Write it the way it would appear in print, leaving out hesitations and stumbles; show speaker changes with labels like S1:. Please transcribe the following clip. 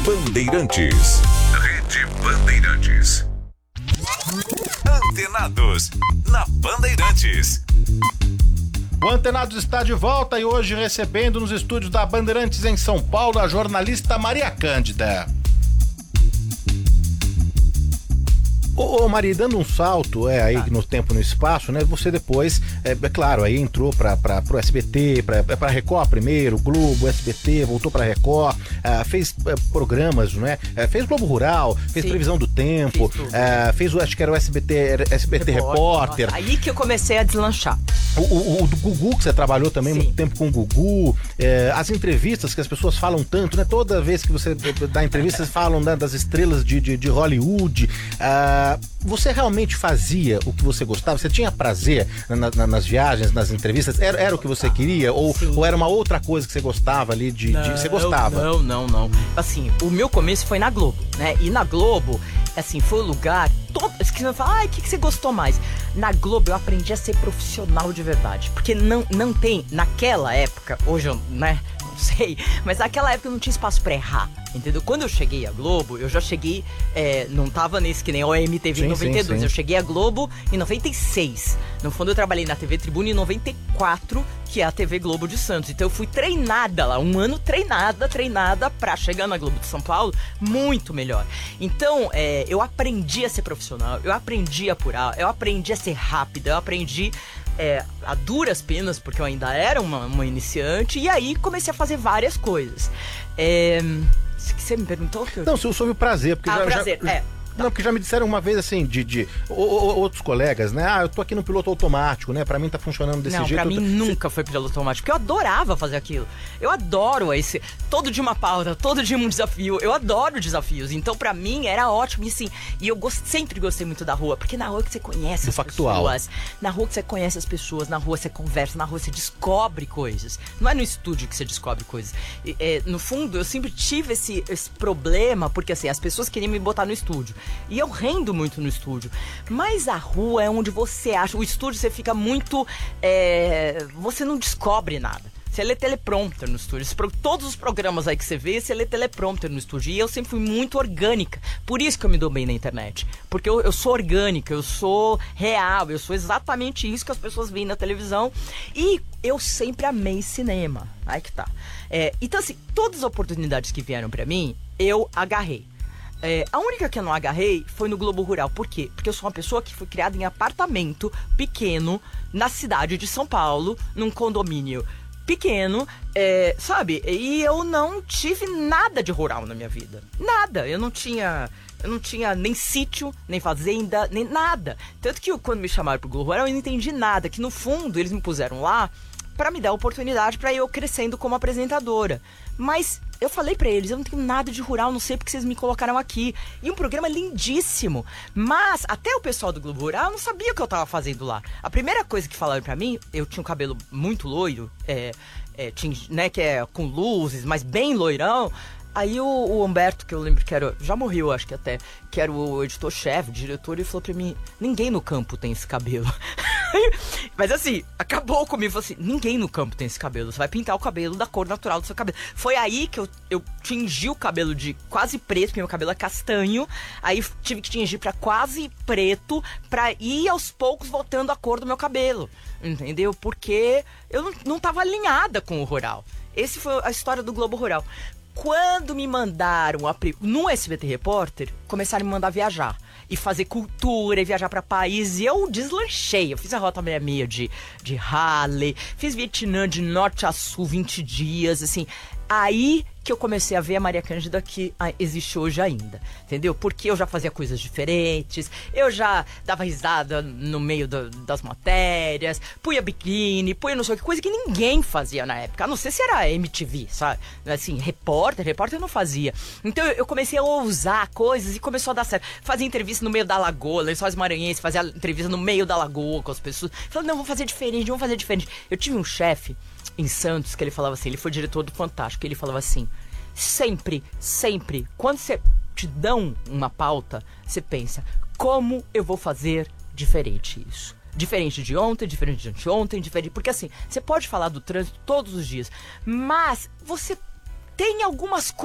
S1: Bandeirantes. Rede Bandeirantes. Antenados, na Bandeirantes.
S2: O Antenados está de volta e hoje recebendo nos estúdios da Bandeirantes em São Paulo a jornalista Maria Cândida. Ô Maria, dando um salto aí no tempo e no espaço, né? Você depois, claro, aí entrou para o SBT, para Record primeiro, Globo, SBT, voltou para Record, fez programas, né? Fez Globo Rural, fez Previsão do Tempo, fez acho que era o SBT Repórter.
S3: Nossa, aí que eu comecei a deslanchar.
S2: O do Gugu, que você trabalhou também muito tempo com o Gugu, as entrevistas que as pessoas falam tanto, né? Toda vez que você dá entrevistas, falam das estrelas de Hollywood. Você realmente fazia o que você gostava? Você tinha prazer nas viagens, nas entrevistas? Era o que você queria? Ou era uma outra coisa que você gostava ali você gostava?
S3: Não. Assim, o meu começo foi na Globo, né? E na Globo, assim, foi o lugar... Que você fala, o que você gostou mais? Na Globo eu aprendi a ser profissional de verdade. Porque não tem, naquela época, hoje eu, né, não sei, mas naquela época não tinha espaço pra errar, entendeu? Quando eu cheguei à Globo, eu já cheguei, não tava nesse que nem o MTV em 92, sim. Eu cheguei à Globo em 96. No fundo eu trabalhei na TV Tribuna em 94, que é a TV Globo de Santos. Então eu fui treinada lá, um ano treinada pra chegar na Globo de São Paulo muito melhor. Então eu aprendi a ser profissional, eu aprendi a apurar, eu aprendi a ser rápida, eu aprendi a duras penas, porque eu ainda era uma iniciante, e aí comecei a fazer várias coisas. Você me perguntou?
S2: Não, sobre o prazer, porque Não, porque já me disseram uma vez assim, de outros colegas, né? Eu tô aqui no piloto automático, né? Pra mim tá funcionando desse jeito.
S3: Não, pra mim nunca foi piloto automático, porque eu adorava fazer aquilo. Eu adoro todo dia uma pauta, todo dia um desafio. Eu adoro desafios, então pra mim era ótimo. E assim, eu sempre gostei muito da rua, porque na rua que você conhece as pessoas. Na rua que você conhece as pessoas, na rua você conversa, na rua você descobre coisas. Não é no estúdio que você descobre coisas. No fundo, eu sempre tive esse problema, porque assim, as pessoas queriam me botar no estúdio. E eu rendo muito no estúdio. Mas a rua é onde você acha... O estúdio você fica muito... Você não descobre nada. Você lê teleprompter no estúdio. Todos os programas aí que você vê, você lê teleprompter no estúdio. E eu sempre fui muito orgânica. Por isso que eu me dou bem na internet. Porque eu sou orgânica, eu sou real. Eu sou exatamente isso que as pessoas veem na televisão. E eu sempre amei cinema. Aí que tá. Então assim, todas as oportunidades que vieram pra mim, eu agarrei. A única que eu não agarrei foi no Globo Rural. Por quê? Porque eu sou uma pessoa que foi criada em apartamento pequeno na cidade de São Paulo, num condomínio pequeno, sabe? E eu não tive nada de rural na minha vida. Nada. Eu não tinha nem sítio, nem fazenda, nem nada. Tanto que quando me chamaram pro Globo Rural, eu não entendi nada. Que no fundo, eles me puseram lá pra me dar a oportunidade pra eu crescendo como apresentadora. Mas eu falei pra eles, eu não tenho nada de rural, não sei porque vocês me colocaram aqui. E um programa lindíssimo. Mas até o pessoal do Globo Rural não sabia o que eu tava fazendo lá. A primeira coisa que falaram pra mim, eu tinha um cabelo muito loiro, né, que é com luzes, mas bem loirão. Aí o Humberto, que eu lembro que já morreu, acho que até, que era o editor-chefe, o diretor, ele falou pra mim, ninguém no campo tem esse cabelo. Mas assim, acabou comigo, falou assim, ninguém no campo tem esse cabelo, você vai pintar o cabelo da cor natural do seu cabelo. Foi aí que eu tingi o cabelo de quase preto, porque meu cabelo é castanho, aí tive que tingir pra quase preto, pra ir aos poucos voltando a cor do meu cabelo, entendeu? Porque eu não tava alinhada com o rural. Essa foi a história do Globo Rural. Quando me mandaram no SBT Repórter, começaram a me mandar viajar e fazer cultura e viajar pra país, e eu deslanchei. Eu fiz a Rota 66 de Harley, fiz Vietnã de norte a sul 20 dias, assim. Aí que eu comecei a ver a Maria Cândida que existe hoje ainda, entendeu? Porque eu já fazia coisas diferentes, eu já dava risada no meio das matérias, punha biquíni, punha não sei o que, coisa que ninguém fazia na época, a não ser se era MTV, sabe? Assim, repórter eu não fazia. Então eu comecei a ousar coisas e começou a dar certo. Fazia entrevista no meio da lagoa, Lençóis Maranhenses, fazia entrevista no meio da lagoa com as pessoas. Falando, não, vamos fazer diferente. Eu tive um chefe em Santos, que ele falava assim, ele foi diretor do Fantástico, ele falava assim, sempre, quando você te dão uma pauta, você pensa, como eu vou fazer diferente isso? Diferente de ontem, diferente de anteontem, diferente... Porque assim, você pode falar do trânsito todos os dias, mas você tem algumas coisas